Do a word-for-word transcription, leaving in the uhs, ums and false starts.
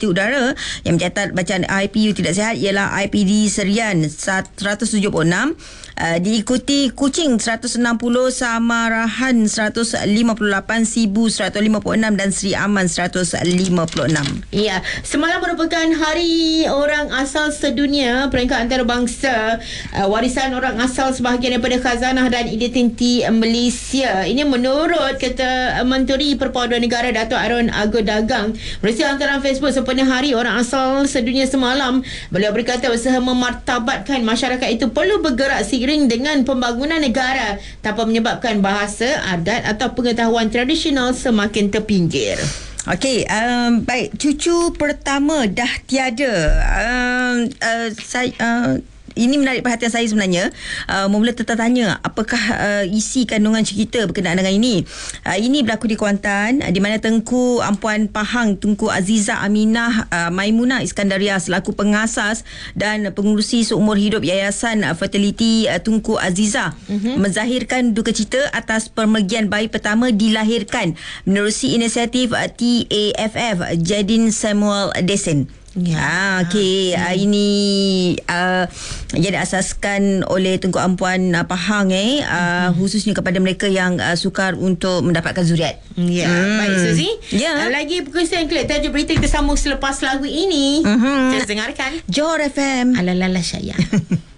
kualiti udara yang mencatat bacaan I P U tidak sihat ialah I P D Serian seratus tujuh puluh enam, uh, diikuti Kuching seratus enam puluh, Samarahan seratus lima puluh lapan, Sibu seratus lima puluh enam dan Seri Aman seratus lima puluh enam. Ya, semalam merupakan Hari Orang Asal Sedunia, peringkat antarabangsa, uh, warisan orang asal sebahagian daripada khazanah dan identiti Malaysia. Ini menurut kata Menteri Perpaduan Negara Datuk Aaron Agor Dagang melalui hantaran Facebook sempena Hari Orang Asal Sedunia semalam. Beliau berkata usaha memartabatkan masyarakat itu perlu bergerak seiring dengan pembangunan negara tanpa menyebabkan bahasa, adat atau pengetahuan tradisional semakin terpinggir. Okey, um, baik, cucu pertama dah tiada. Um, uh, saya uh, ini menarik perhatian saya sebenarnya. Uh, Mula tertanya apakah uh, isi kandungan cerita berkenaan dengan ini. Uh, ini berlaku di Kuantan, uh, di mana Tengku Ampuan Pahang Tunku Azizah Aminah uh, Maimunah Iskandaria selaku pengasas dan pengurusi seumur hidup Yayasan uh, Fertility uh, Tunku Azizah uh-huh. menzahirkan duka cita atas pemergian bayi pertama dilahirkan menerusi inisiatif uh, T A F F Jadin Samuel Desen. Ya. Ah, okey. Ah, ini uh, yang diasaskan oleh Tengku Ampuan uh, Pahang eh uh, hmm. khususnya kepada mereka yang uh, sukar untuk mendapatkan zuriat. Ya. Hmm. Baik Suzy. Ya. Uh, lagi perkongsian klik tajuk berita kita sambung selepas lagu ini. Mm-hmm. Kita dengarkan Johor F M. Alalala sayang.